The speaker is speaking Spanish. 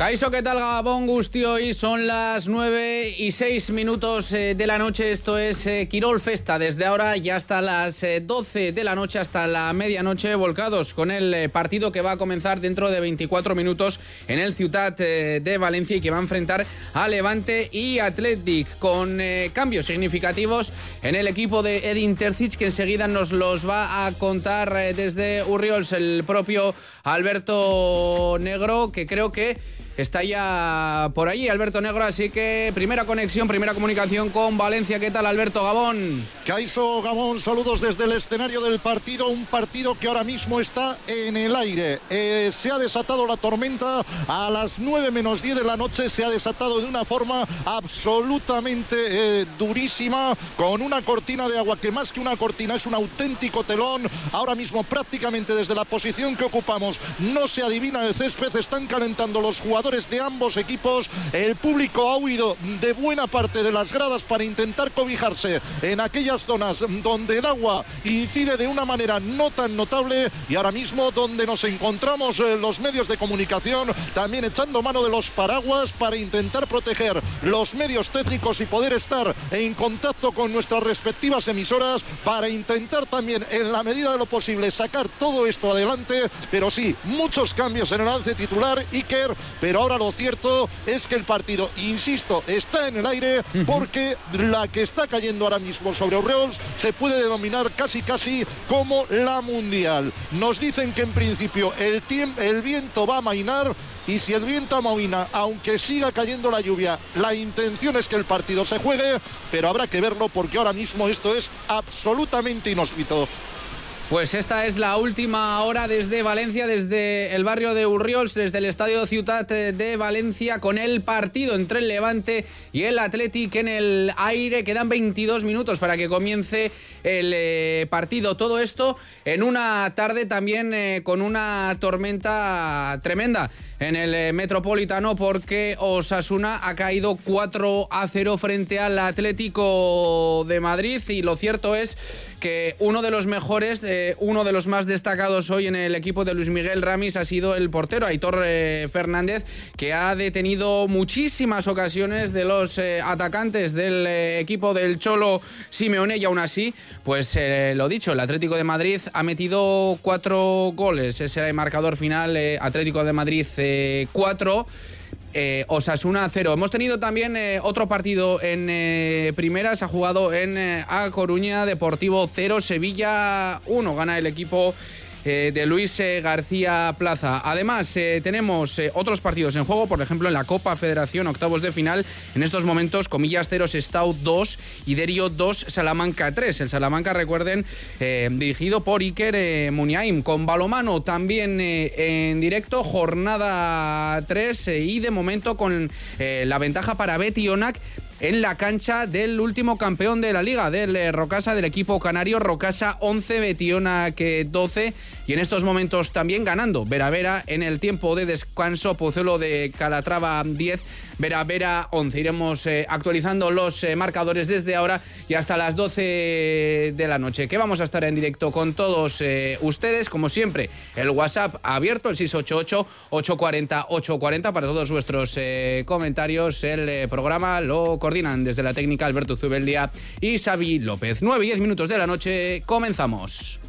Kaixo, ¿qué tal, Gabón, Gustio? Hoy son las 9:06 de la noche. Esto es Quirol Festa. Desde ahora ya hasta las 12 de la noche, hasta la medianoche, volcados con el partido que va a comenzar dentro de 24 minutos en el Ciutat de Valencia y que va a enfrentar a Levante y Athletic, con cambios significativos en el equipo de Edin Terzic, que enseguida nos los va a contar desde Urriols el propio Alberto Negro, que creo que está ya por allí, Alberto Negro, así que primera conexión, primera comunicación con Valencia. ¿Qué tal, Alberto? Gabón. Kaixo, Gabón, saludos desde el escenario del partido, un partido que ahora mismo está en el aire. Se ha desatado la tormenta a las 9:10 de la noche, se ha desatado de una forma absolutamente durísima, con una cortina de agua que más que una cortina es un auténtico telón. Ahora mismo prácticamente desde la posición que ocupamos no se adivina el césped, están calentando los jugadores de ambos equipos. El público ha huido de buena parte de las gradas para intentar cobijarse en aquellas zonas donde el agua incide de una manera no tan notable, y ahora mismo donde nos encontramos los medios de comunicación también echando mano de los paraguas para intentar proteger los medios técnicos y poder estar en contacto con nuestras respectivas emisoras para intentar también en la medida de lo posible sacar todo esto adelante. Pero sí, muchos cambios en el once titular, Iker, pero ahora lo cierto es que el partido, insisto, está en el aire, porque la que está cayendo ahora mismo sobre Urriols se puede denominar casi como la mundial. Nos dicen que en principio el viento va a amainar, y si el viento amaina, aunque siga cayendo la lluvia, la intención es que el partido se juegue, pero habrá que verlo porque ahora mismo esto es absolutamente inhóspito. Pues esta es la última hora desde Valencia, desde el barrio de Urriols, desde el estadio Ciutat de Valencia, con el partido entre el Levante y el Athletic en el aire. Quedan 22 minutos para que comience el partido. Todo esto en una tarde también con una tormenta tremenda en el Metropolitano, porque Osasuna ha caído 4-0 frente al Atlético de Madrid, y lo cierto es que uno de los mejores, uno de los más destacados hoy en el equipo de Luis Miguel Ramis ha sido el portero Aitor Fernández, que ha detenido muchísimas ocasiones de los atacantes del equipo del Cholo Simeone, y aún así, pues lo dicho, el Atlético de Madrid ha metido 4 goles. Ese marcador final, Atlético de Madrid 4, Osasuna 0. Hemos tenido también otro partido en primera. Se ha jugado en A Coruña, Deportivo 0, Sevilla 1. Gana el equipo de Luis García Plaza. Además, tenemos otros partidos en juego, por ejemplo, en la Copa Federación, octavos de final. En estos momentos, Comillas 0, Sestao 2 y Derio 2, Salamanca 3. El Salamanca, recuerden, dirigido por Iker Muniain. Con balomano también en directo, jornada 3 y de momento con la ventaja para Betionac en la cancha del último campeón de la Liga, del Rocasa, del equipo canario. Rocasa 11, Betionac 12, y en estos momentos también ganando Vera en el tiempo de descanso. Pozuelo de Calatrava 10, Vera 11. Iremos actualizando los marcadores desde ahora y hasta las 12 de la noche, que vamos a estar en directo con todos ustedes. Como siempre, el WhatsApp abierto, el 688-840-840, para todos vuestros comentarios. El programa lo coordinan desde la técnica Alberto Zubeldia y Xavi López. 9 y 10 minutos de la noche, comenzamos.